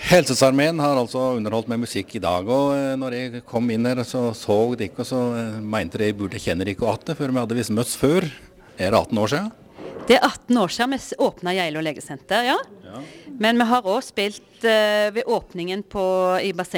Frelsesarmeen har altså underholdt med musikk i dag, og når jeg kom inn her så dere, og så mente jeg burde kjenne dere igjen, for vi hadde visst møtts før. Er det 18 år siden? Det er 18 år siden vi åpnet Geilo legesenter, ja. Ja. Men vi har også spilt ved åpningen i bassenget